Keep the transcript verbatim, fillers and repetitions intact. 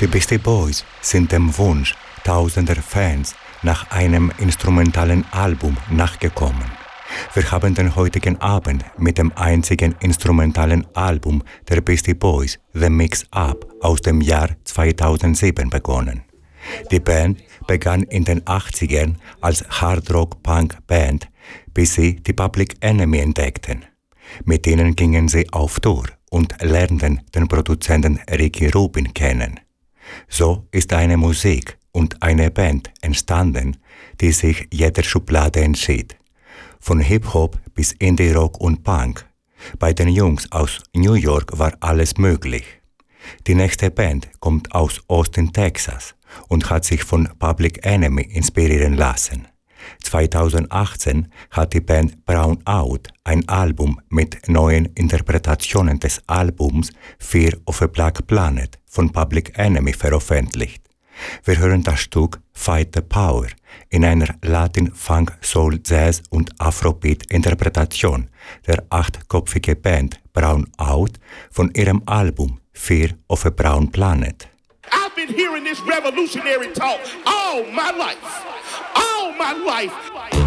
Die Beastie Boys sind dem Wunsch tausender Fans nach einem instrumentalen Album nachgekommen. Wir haben den heutigen Abend mit dem einzigen instrumentalen Album der Beastie Boys, The Mix-Up, aus dem Jahr zweitausendsieben begonnen. Die Band begann in den achtzigern als Hard-Rock-Punk-Band, bis sie die Public Enemy entdeckten. Mit ihnen gingen sie auf Tour und lernten den Produzenten Ricky Rubin kennen. So ist eine Musik und eine Band entstanden, die sich jeder Schublade entschied. Von Hip-Hop bis Indie-Rock und Punk. Bei den Jungs aus New York war alles möglich. Die nächste Band kommt aus Austin, Texas und hat sich von Public Enemy inspirieren lassen. zweitausendachtzehn hat die Band Brown Out ein Album mit neuen Interpretationen des Albums Fear of a Black Planet von Public Enemy veröffentlicht. Wir hören das Stück Fight the Power in einer Latin, Funk, Soul, Jazz und Afrobeat-Interpretation der achtköpfige Band Brown Out von ihrem Album Fear of a Brown Planet. I've been hearing this revolutionary talk all my life. All my life.